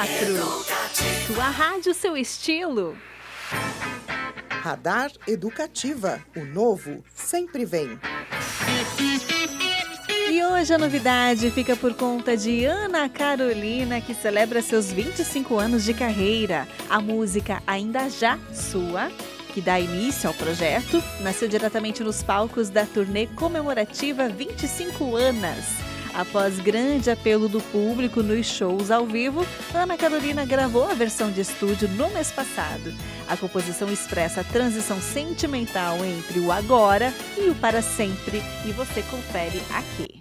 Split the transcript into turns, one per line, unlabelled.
Sua rádio, seu estilo.
Radar Educativa, o novo sempre vem.
E hoje a novidade fica por conta de Ana Carolina, que celebra seus 25 anos de carreira. A música Ainda Já Sua, que dá início ao projeto, nasceu diretamente nos palcos da turnê comemorativa 25 anos. Após grande apelo do público nos shows ao vivo, Ana Carolina gravou a versão de estúdio no mês passado. A composição expressa a transição sentimental entre o agora e o para sempre, e você confere aqui.